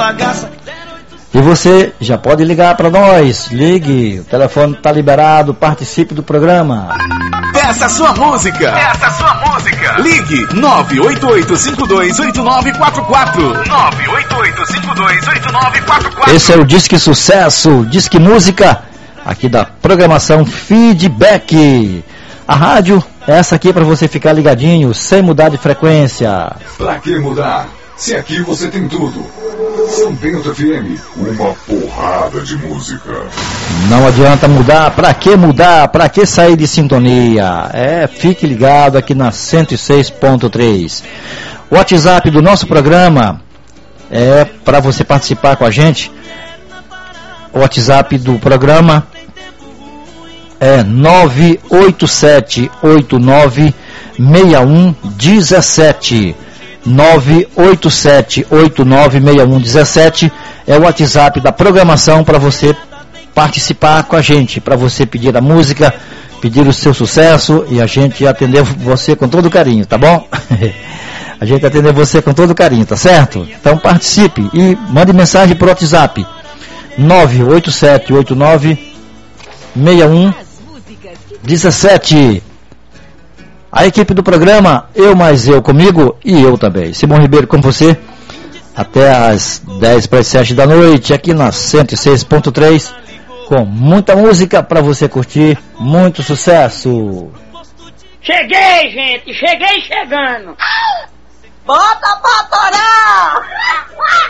bagaça. E você já pode ligar para nós. Ligue, o telefone está liberado, participe do programa. Peça sua música. Ligue 988528944. 988528944. Esse é o Disque Sucesso, Disque Música, aqui da programação Feedback. A rádio é essa aqui para você ficar ligadinho, sem mudar de frequência. Pra que mudar? Se aqui você tem tudo. São Bento FM, uma porrada de música. Não adianta mudar, pra que mudar? Pra que sair de sintonia? Fique ligado aqui na 106.3. O WhatsApp do nosso programa é para você participar com a gente. O WhatsApp do programa é 987896117. 987896117 é o WhatsApp da programação para você participar com a gente, para você pedir a música, pedir o seu sucesso e a gente atender você com todo carinho, tá bom? A gente atender você com todo carinho, tá certo? Então participe e mande mensagem pro WhatsApp 987896117. A equipe do programa, eu mais eu comigo e eu também. Simão Ribeiro com você, até às 10 para as 7 da noite, aqui na 106.3, com muita música para você curtir, muito sucesso. Cheguei, gente, cheguei chegando. Bota pra torar!